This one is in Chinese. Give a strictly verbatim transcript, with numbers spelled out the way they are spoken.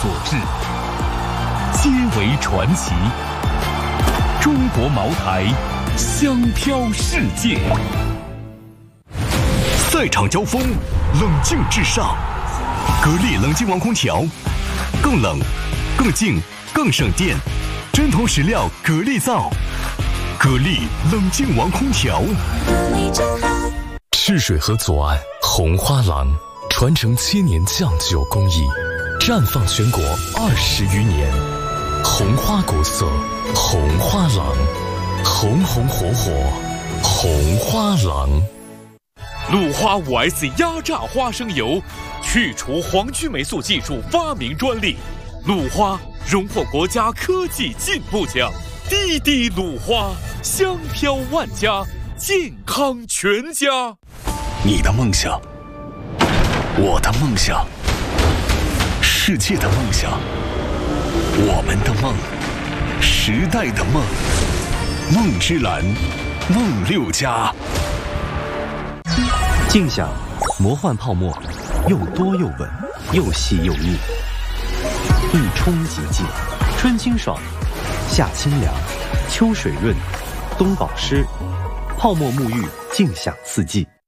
所制，皆为传奇。中国茅台，香飘世界。赛场交锋，冷静至上。格力冷静王空调，更冷、更静、更省电，真铜实料格力造。格力冷静王空调。赤水河左岸红花廊，传承千年酱酒工艺，绽放全国二十余年。红花国色，红花廊，红红火火，红花廊。鲁花 五 S 压榨花生油，去除黄曲霉素技术发明专利。鲁花荣获国家科技进步奖。滴滴鲁花，香飘万家，健康全家。 你的梦想，我的梦想，世界的梦想，我们的梦，时代的梦。梦之蓝，梦六家。 静享魔幻泡沫，又多又稳，又细又腻，一冲即净，春清爽，夏清凉，秋水润，冬保湿，泡沫沐浴，静享四季。